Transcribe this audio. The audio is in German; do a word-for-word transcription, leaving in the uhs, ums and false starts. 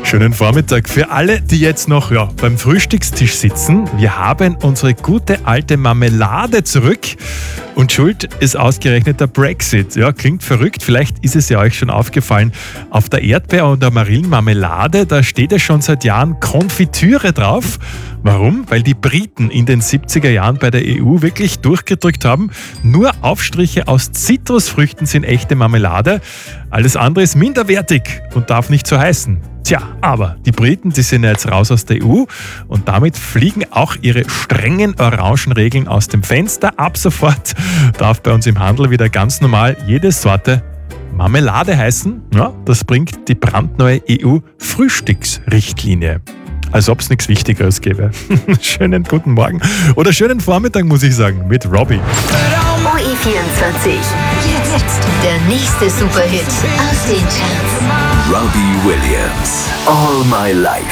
Schönen Vormittag für alle, die jetzt noch ja, beim Frühstückstisch sitzen. Wir haben unsere gute alte Marmelade zurück und schuld ist ausgerechnet der Brexit. Ja, klingt verrückt, vielleicht ist es ja euch schon aufgefallen. Auf der Erdbeer- und der Marillenmarmelade, da steht ja schon seit Jahren Konfitüre drauf. Warum? Weil die Briten in den siebziger Jahren bei der E U wirklich durchgedrückt haben, nur Aufstriche aus Zitrusfrüchten sind echte Marmelade. Alles andere ist minderwertig und darf nicht so heißen. Tja, aber die Briten, die sind ja jetzt raus aus der E U und damit fliegen auch ihre strengen Orangenregeln aus dem Fenster. Ab sofort darf bei uns im Handel wieder ganz normal jede Sorte Marmelade heißen. Ja, das bringt die brandneue E U-Frühstücksrichtlinie. Als ob es nichts Wichtigeres gäbe. Schönen guten Morgen oder schönen Vormittag, muss ich sagen, mit Robbie. O E vierundzwanzig. Jetzt der nächste Superhit aus den Charts. Robbie Williams, All My Life.